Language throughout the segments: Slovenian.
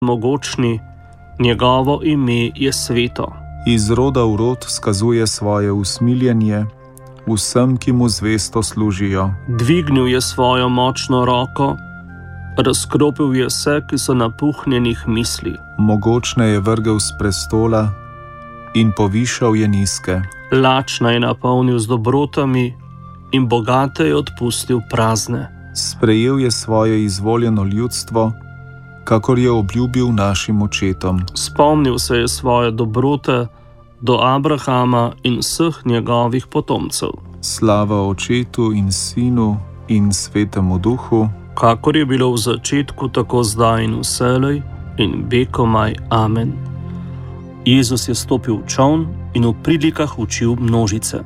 mogočni, njegovo ime je sveto. Iz roda v rod skazuje svoje usmiljenje vsem, ki mu zvesto služijo. Dvignil je svojo močno roko, razkropil je vse, ki so napuhnjenih misli. Mogočne je vrgel s prestola in povišal je nizke. Lačna je napolnil z dobrotami in bogate je odpustil prazne. Sprejel je svoje izvoljeno ljudstvo, kakor je obljubil našim očetom. Spomnil se je svoje dobrote do Abrahama in vseh njegovih potomcev. Slava Očetu in Sinu in Svetemu Duhu, kakor je bilo v začetku, tako zdaj in vselej in vekomaj. Amen. Jezus je stopil v čoln in v pridlikah učil množice.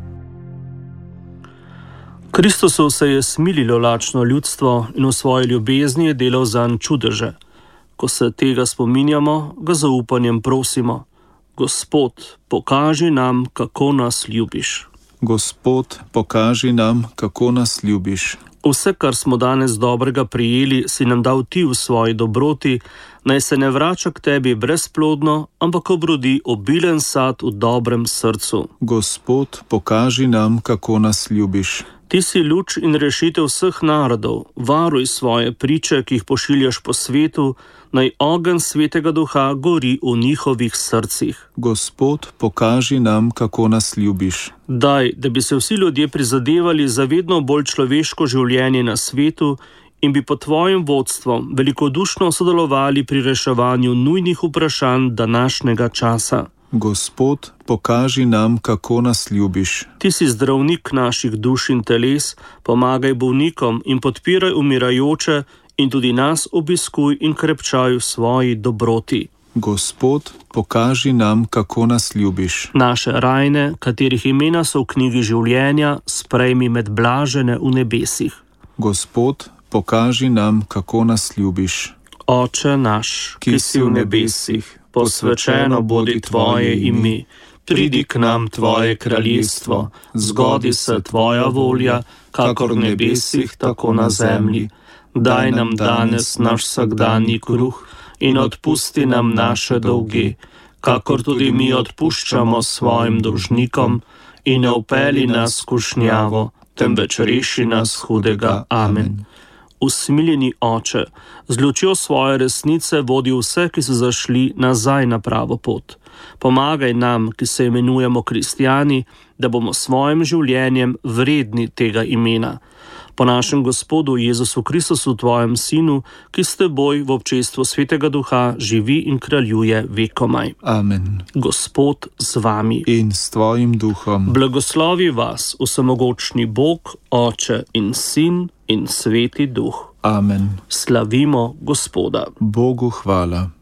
Kristusu se je smililo lačno ljudstvo in v svoji ljubezni je delal zanj čudeže. Ko se tega spominjamo, ga z zaupanjem prosimo: Gospod, pokaži nam, kako nas ljubiš. Gospod, pokaži nam, kako nas ljubiš. Vse, kar smo danes dobrega prijeli, si nam dal ti v svoji dobroti, naj se ne vrača k tebi brezplodno, ampak obrodi obilen sad v dobrem srcu. Gospod, pokaži nam, kako nas ljubiš. Ti si luč in rešitev vseh narodov, varuj svoje priče, ki jih pošiljaš po svetu, naj ogenj Svetega Duha gori v njihovih srcih. Gospod, pokaži nam, kako nas ljubiš. Daj, da bi se vsi ljudje prizadevali za vedno bolj človeško življenje na svetu in bi pod tvojim vodstvom velikodušno sodelovali pri reševanju nujnih vprašanj današnjega časa. Gospod, pokaži nam, kako nas ljubiš. Ti si zdravnik naših duš in teles, pomagaj bolnikom in podpiraj umirajoče in tudi nas obiskuj in krepčaj v svoji dobroti. Gospod, pokaži nam, kako nas ljubiš. Naše rajne, katerih imena so v knjigi življenja, sprejmi med blažene v nebesih. Gospod, pokaži nam, kako nas ljubiš. Oče naš, ki si v nebesih, posvečeno bodi tvoje ime, pridi k nam tvoje kraljestvo, zgodi se tvoja volja, kakor v nebesih, tako na zemlji. Daj nam danes naš vsakdanji kruh in odpusti nam naše dolge, kakor tudi mi odpuščamo svojim dolžnikom, in ne vpelji nas v skušnjavo, temveč reši nas hudega. Amen. Usmiljeni Oče, z lučjo svoje resnice vodi vse, ki so zašli nazaj na pravo pot. Pomagaj nam, ki se imenujemo kristjani, da bomo svojim življenjem vredni tega imena. Po našem Gospodu Jezusu Kristusu, tvojem Sinu, ki s teboj v občestvu Svetega Duha živi in kraljuje vekomaj. Amen. Gospod z vami. In s tvojim duhom. Blagoslovi vas vsemogočni Bog, Oče in Sin in Sveti Duh. Amen. Slavimo Gospoda. Bogu hvala.